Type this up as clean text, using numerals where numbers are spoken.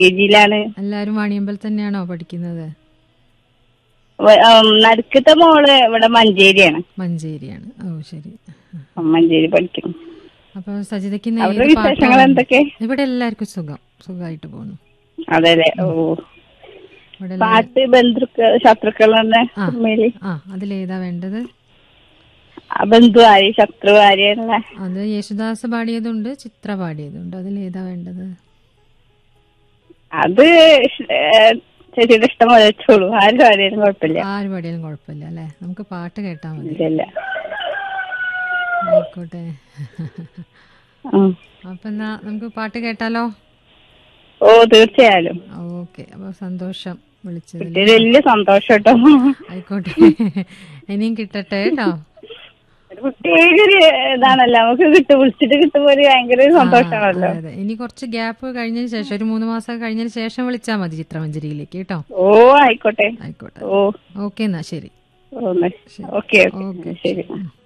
KG-യിലാണ്. എല്ലാരും വാണിയമ്പലം തന്നെയാണോ പഠിക്കുന്നത്? നടുക്കത്തെ മോള് ഇവിടെ മഞ്ചേരിയാണ്. മഞ്ചേരിയാണ്. ഓ ശരി. മഞ്ചേരി പഠിക്കുന്നു. അപ്പൊ സജിതയ്ക്ക് വിശേഷങ്ങൾ എന്തൊക്കെ? ഇവിടെ എല്ലാവർക്കും സുഖമായിട്ട് പോകുന്നു. അതെ. ഓ, പാട്ട് ബന്ധുക്കൾ ശത്രുക്കൾ അതിലേതാ വേണ്ടത്? ബന്ധുവാരി ശത്രുവാരിയല്ല. അത് യേശുദാസ് പാടിയതുണ്ട്, ചിത്ര പാടിയതുണ്ട്. അതിലേതാ വേണ്ടത്? അത് ചേച്ചിയുടെ ഇഷ്ടം പോലെ വെച്ചോളൂ. ആര് പാടിയാലും കുഴപ്പമില്ല. അല്ലെ? നമുക്ക് പാട്ട് കേട്ടാ മതി. ആയിക്കോട്ടെ. അപ്പൊ എന്നാ നമുക്ക് പാട്ട് കേട്ടാലോ? ഓ, തീർച്ചയായും. ഓക്കെ. അപ്പൊ സന്തോഷം വിളിച്ചത്. വലിയ സന്തോഷം കേട്ടോ. ആയിക്കോട്ടെ, ഇനിയും കിട്ടട്ടെ കേട്ടോ. പ്രത്യേക ഇതാണല്ലോ നമുക്ക് വിളിച്ചിട്ട് കിട്ടുമ്പോ ഒരു ഭയങ്കര സന്തോഷമാണല്ലോ. അതെ. ഇനി കുറച്ച് ഗ്യാപ്പ് കഴിഞ്ഞതിന് ശേഷം, ഒരു 3 മാസം കഴിഞ്ഞതിന് ശേഷം വിളിച്ചാൽ മതി ചിത്രമഞ്ജരിയിലേക്ക് കേട്ടോ. ഓ, ആയിക്കോട്ടെ. ഓക്കെ, എന്നാ ശരി. ഓക്കെ, ശരി.